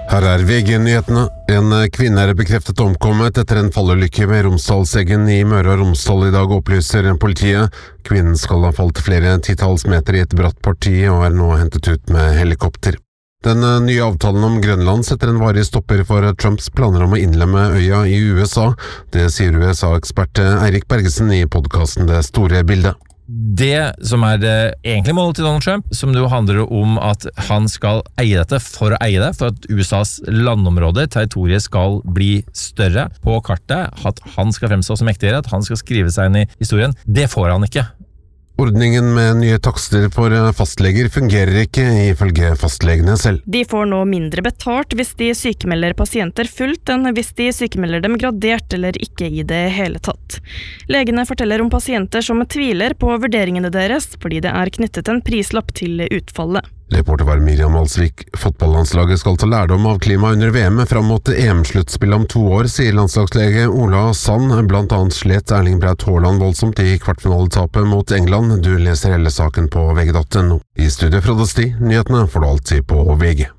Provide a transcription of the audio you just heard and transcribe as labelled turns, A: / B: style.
A: Her VG-nyhetene. En kvinne bekreftet omkommet etter en fallulykke ved Romsdalseggen I Møre og Romsdal I dag, opplyser politiet. Kvinnen skal ha falt flere titalls meter I et bratt parti og nå hentet ut med helikopter. Den nye avtalen om Grønland setter en varig stopper for Trumps planer om å innlemme øya I USA. Det sier USA-ekspert Eirik Bergesen I podcasten Det store bildet.
B: Det som det egentlig målet til Donald Trump, som jo handler om at han skal eie dette for å eie det, for at USAs landområde, territoriet skal bli større på kartet, at han skal fremstå som mektigere, at han skal skrive seg inn I historien, det får han ikke.
A: Ordningen med nye takster for fastleger fungerer ikke ifølge fastlegene selv.
C: De får nå mindre betalt hvis de sykemelder pasienter fullt enn hvis de sykemelder dem gradert eller ikke I det hele tatt. Legene forteller om pasienter som tviler på vurderingene deres fordi det knyttet en prislapp til utfallet.
A: Reporter var Miriam Alsvik. Fotballandslaget skal ta lærdom av klima under VM fram mot EM-sluttspill om 2 år, sier landslagslege Ola Sand. Blant annet slet Erling Braut Haaland voldsomt I kvartfinaletapet mot England. Du leser hele saken på VG.no. I studio Frode Sti, nyhetene får du alltid på VG.